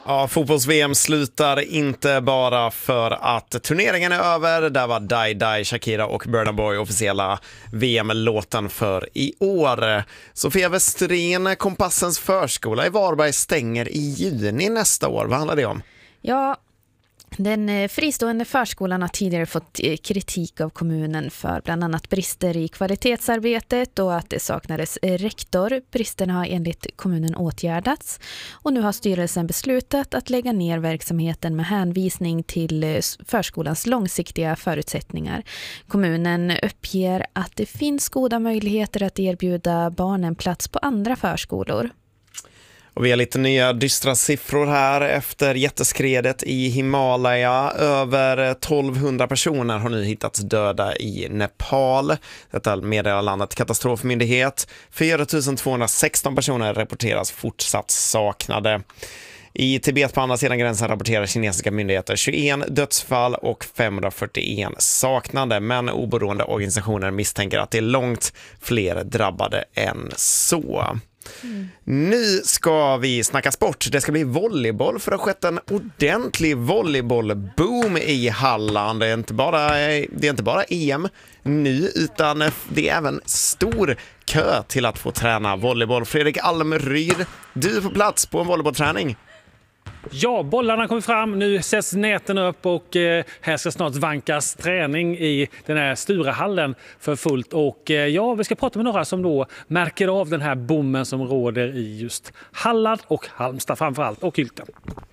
Ja, fotbolls-VM slutar inte bara för att turneringen är över. Där var Die Die, Shakira och Burna Boy officiella VM-låten för i år. Sofia Westrin, Kompassens förskola i Varberg stänger i juni nästa år. Vad handlar det om? Ja, den fristående förskolan har tidigare fått kritik av kommunen för bland annat brister i kvalitetsarbetet och att det saknades rektor. Bristerna har enligt kommunen åtgärdats och nu har styrelsen beslutat att lägga ner verksamheten med hänvisning till förskolans långsiktiga förutsättningar. Kommunen uppger att det finns goda möjligheter att erbjuda barnen plats på andra förskolor. Och vi har lite nya dystra siffror här efter jätteskredet i Himalaya. Över 1200 personer har nu hittats döda i Nepal. Detta meddelar landets katastrofmyndighet. 4216 personer rapporteras fortsatt saknade. I Tibet på andra sidan gränsen rapporterar kinesiska myndigheter 21 dödsfall och 541 saknade. Men oberoende organisationer misstänker att det är långt fler drabbade än så. Nu ska vi snacka sport. Det ska bli volleyboll för att ha skett en ordentlig volleybollboom i Halland. Det är inte bara EM nu utan det är även stor kö till att få träna volleyboll. Fredrik Almeryd, du är på plats på en volleybollträning. Ja, bollarna kommer fram, nu sätts näten upp och här ska snart vankas träning i den här Sturehallen för fullt. Och vi ska prata med några som då märker av den här bommen som råder i just Halland och Halmstad framförallt och Hylte.